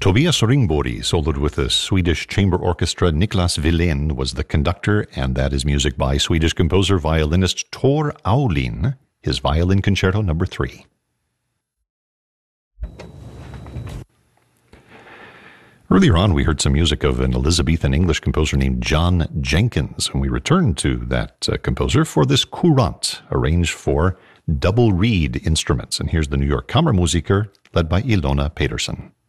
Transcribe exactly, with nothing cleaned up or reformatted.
Tobias Ringbori soloed with the Swedish chamber orchestra. Niklas Wilén was the conductor, and that is music by Swedish composer violinist Tor Aulin, his Violin Concerto number three. Earlier on, we heard some music of an Elizabethan English composer named John Jenkins, and we returned to that uh, composer for this courant, arranged for double reed instruments. And here's the New York Kammermusiker, led by Ilona Pedersen.